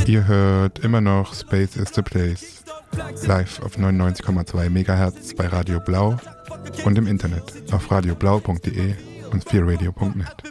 Ihr hört immer noch Space is the Place, live auf 99,2 MHz bei Radio Blau und im Internet auf radioblau.de und 4radio.net.